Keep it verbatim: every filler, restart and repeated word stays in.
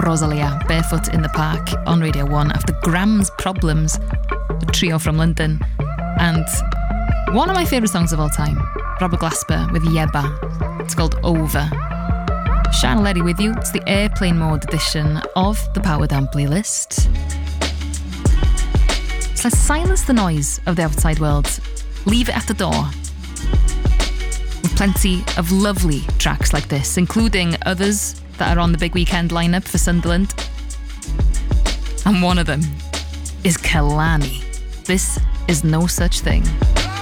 Rosalia, Barefoot in the Park on Radio one after Graham's Problems, a trio from London, and one of my favourite songs of all time, Robert Glasper with Yeba. It's called Over. Shana Leddy with you. It's the airplane mode edition of the Power Down playlist. So let's silence the noise of the outside world. Leave it at the door. With plenty of lovely tracks like this, including others that are on the big weekend lineup for Sunderland. And one of them is Kehlani. This is No Such Thing.